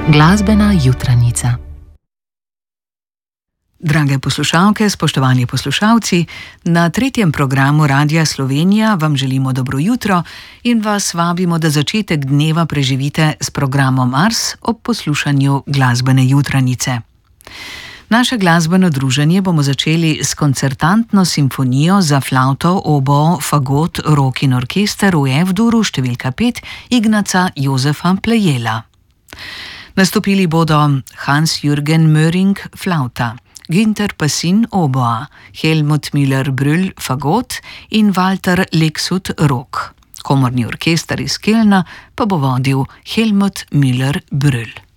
Glasbena jutranica. Drage poslušalke, spoštovani poslušalci, na 3. programu Radia Slovenija vam želimo dobro jutro in vas vabimo, da začetek dneva preživite s programom Ars ob poslušanju glasbene jutranice. Naše glasbeno druženje bomo začeli s koncertantno simfonijo za flavto, oboo, fagot, rok in orkester v F-duru številka 5 Ignaca Jozefa Plejela. Nastopili bodo Hans-Jürgen Möhring flauta, Günther Passin oboa, Helmut Müller-Brühl fagot in Walter Lexut rok. Komorni orkester iz Kelna pa bo vodil Helmut Müller-Brühl.